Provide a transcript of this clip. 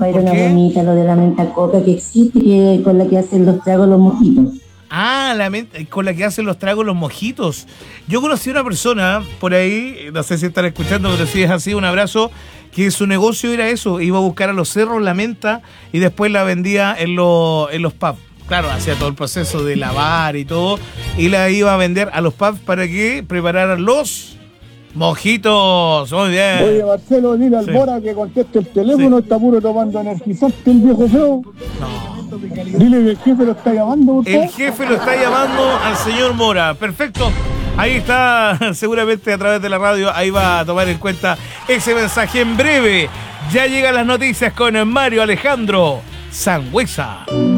era ¿Por una qué? bonita lo de la menta coca que existe, que con la que hacen los tragos los mojitos. Ah, con la que hacen los tragos los mojitos. Yo conocí a una persona por ahí, no sé si están escuchando, pero si es así, un abrazo, que su negocio era eso, iba a buscar a los cerros la menta y después la vendía en los pubs. Claro, hacía todo el proceso de lavar y todo, y la iba a vender a los pubs para que prepararan los mojitos. Muy bien. Oye, Marcelo, dile al Sí. Mora que conteste el teléfono, Sí. está puro tomando energizante el viejo feo. No. Dile que el jefe lo está llamando, por El favor. jefe lo está llamando al señor Mora. Perfecto. Ahí está, seguramente a través de la radio, ahí va a tomar en cuenta ese mensaje en breve. Ya llegan las noticias con Mario Alejandro Sangüesa.